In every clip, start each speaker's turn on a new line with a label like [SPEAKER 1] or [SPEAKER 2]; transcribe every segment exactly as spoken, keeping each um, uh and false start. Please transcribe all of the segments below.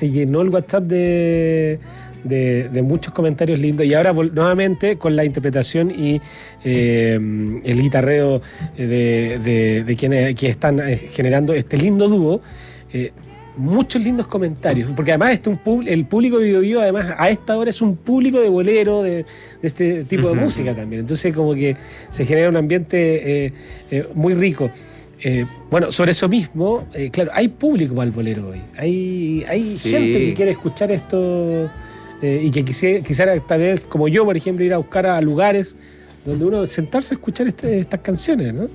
[SPEAKER 1] se llenó el WhatsApp de, de, de muchos comentarios lindos. Y ahora nuevamente con la interpretación y eh, el guitarreo de, de, de quienes, quienes están generando este lindo dúo. Eh, muchos lindos comentarios, porque además este un pub, el público de Bio Bio además a esta hora es un público de bolero, de, de este tipo de uh-huh. música también, entonces como que se genera un ambiente eh, eh, muy rico. Eh, bueno, sobre eso mismo, eh, claro, hay público para el bolero hoy, hay, hay sí. gente que quiere escuchar esto eh, y que quisiera, quisiera tal vez, como yo por ejemplo, ir a buscar a lugares donde uno sentarse a escuchar este, estas canciones, ¿no?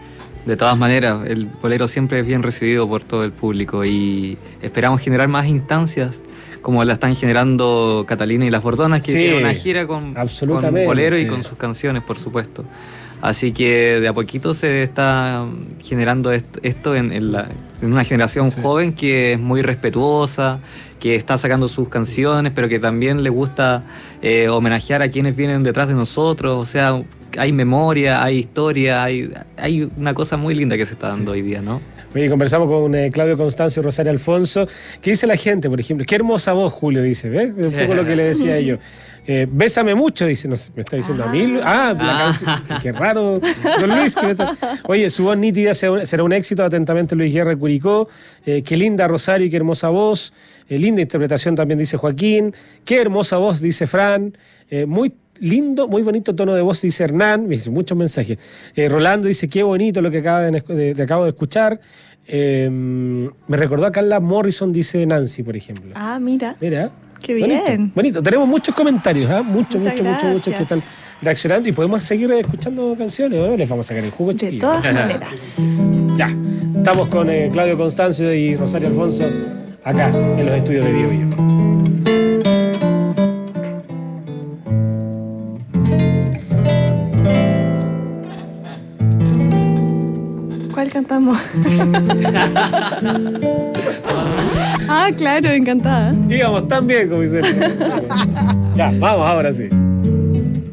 [SPEAKER 2] De todas maneras, el bolero siempre es bien recibido por todo el público y esperamos generar más instancias como la están generando Catalina y Las Bordonas, que sí, tienen una gira con, con bolero y con sus canciones, por supuesto. Así que de a poquito se está generando esto en, en, la, en una generación sí. joven que es muy respetuosa, que está sacando sus canciones, pero que también le gusta eh, homenajear a quienes vienen detrás de nosotros, o sea... Hay memoria, hay historia, hay, hay una cosa muy linda que se está dando sí. hoy día, ¿no?
[SPEAKER 1] Oye, conversamos con eh, Claudio Constancio y Rosario Alfonso. ¿Qué dice la gente, por ejemplo? Qué hermosa voz, Julio, dice, ¿ves? Un poco lo que le decía yo. Eh, Bésame mucho, dice, no sé, me está diciendo ah. a mí. Ah, la ah. canción, qué raro. Don Luis, que me está... Oye, su voz nítida será un éxito, atentamente Luis Guerra Curicó. Eh, qué linda Rosario y qué hermosa voz. Eh, linda interpretación también, dice Joaquín. Qué hermosa voz, dice Fran. Eh, muy lindo, muy bonito tono de voz, dice Hernán. Me dice muchos mensajes. Eh, Rolando dice, qué bonito lo que acaba de, de, de acabo de escuchar. Eh, me recordó a Carla Morrison, dice Nancy, por ejemplo.
[SPEAKER 3] Ah, mira.
[SPEAKER 1] Mira.
[SPEAKER 3] Qué bien.
[SPEAKER 1] Bonito, bonito. Tenemos muchos comentarios, ¿eh? Muchos, muchos, muchos, muchos que están reaccionando y podemos seguir escuchando canciones, ¿no? Les vamos a sacar el jugo, chiquillos.
[SPEAKER 3] De todas maneras.
[SPEAKER 1] Ya. Estamos con eh, Claudio Constancio y Rosario Alfonso acá en los estudios de Bio Bio.
[SPEAKER 3] ¿Cuál cantamos? Ah, claro, encantada.
[SPEAKER 1] Íbamos tan bien como dice. Ya, vamos ahora sí.